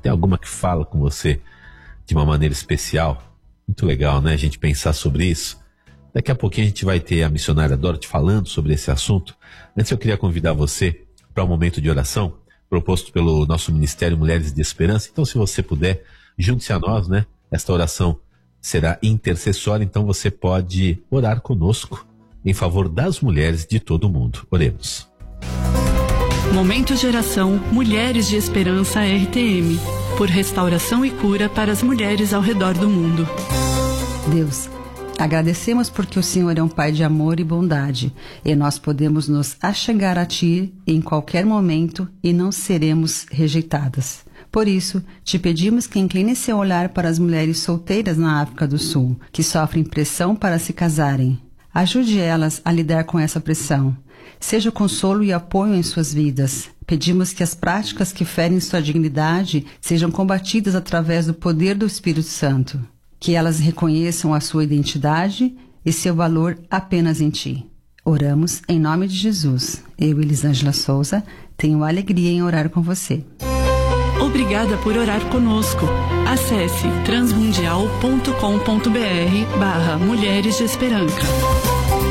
Tem alguma que fala com você de uma maneira especial? Muito legal, né, a gente pensar sobre isso. Daqui a pouquinho a gente vai ter a missionária Dorothy falando sobre esse assunto. Antes eu queria convidar você para um momento de oração proposto pelo nosso Ministério Mulheres de Esperança. Então, se você puder, junte-se a nós, né? Esta oração será intercessória, então você pode orar conosco em favor das mulheres de todo o mundo. Oremos. Momento de oração Mulheres de Esperança RTM, por restauração e cura para as mulheres ao redor do mundo. Deus, agradecemos porque o Senhor é um Pai de amor e bondade, e nós podemos nos achegar a Ti em qualquer momento e não seremos rejeitadas. Por isso, te pedimos que incline seu olhar para as mulheres solteiras na África do Sul, que sofrem pressão para se casarem. Ajude elas a lidar com essa pressão. Seja consolo e apoio em suas vidas. Pedimos que as práticas que ferem sua dignidade sejam combatidas através do poder do Espírito Santo. Que elas reconheçam a sua identidade e seu valor apenas em Ti. Oramos em nome de Jesus. Eu, Elisângela Souza, tenho alegria em orar com você. Obrigada por orar conosco. Acesse transmundial.com.br/Mulheres de Esperança.